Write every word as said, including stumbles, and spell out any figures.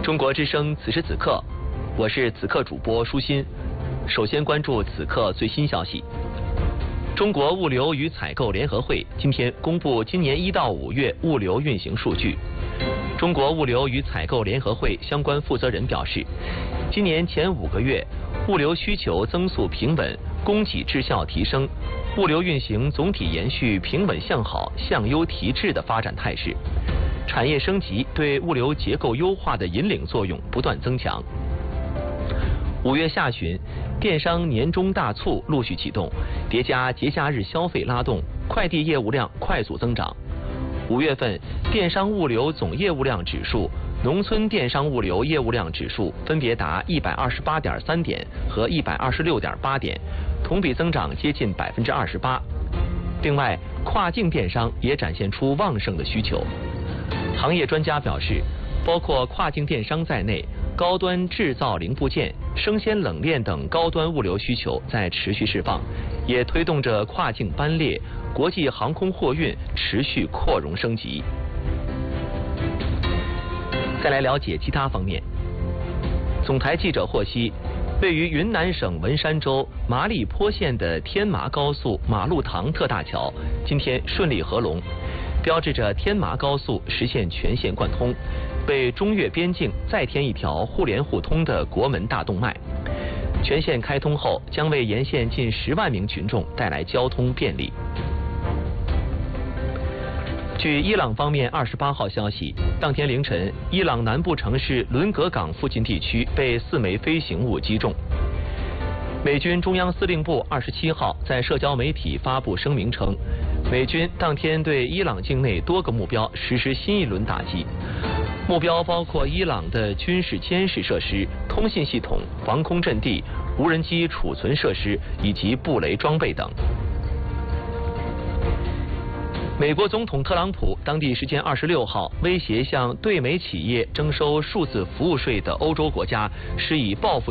中国之声此时此刻，我是此刻主播舒心。首先关注此刻最新消息。中国物流与采购联合会今天公布今年一到五月物流运行数据。中国物流与采购联合会相关负责人表示，今年前五个月物流需求增速平稳，供给质效提升，物流运行总体延续平稳向好、向优提质的发展态势。产业升级对物流结构优化的引领作用不断增强。五月下旬，电商年终大促陆续启动，叠加节假日消费拉动，快递业务量快速增长。五月份电商物流总业务量指数、农村电商物流业务量指数分别达一百二十八点三点和一百二十六点八点，同比增长接近百分之二十八。另外，跨境电商也展现出旺盛的需求。行业专家表示，包括跨境电商在内，高端制造零部件、生鲜冷链等高端物流需求在持续释放，也推动着跨境班列、国际航空货运持续扩容升级。再来了解其他方面。总台记者获悉，位于云南省文山州麻栗坡县的天麻高速马路塘特大桥今天顺利合龙，标志着天麻高速实现全线贯通，为中越边境再添一条互联互通的国门大动脉。全线开通后，将为沿线近十万名群众带来交通便利。据伊朗方面二十八号消息，当天凌晨，伊朗南部城市伦格港附近地区被四枚飞行物击中。美军中央司令部二十七号在社交媒体发布声明称，美军当天对伊朗境内多个目标实施新一轮打击，目标包括伊朗的军事监视设施、通信系统、防空阵地、无人机储存设施以及布雷装备等。美国总统特朗普当地时间二十六号威胁向对美企业征收数字服务税的欧洲国家施以报复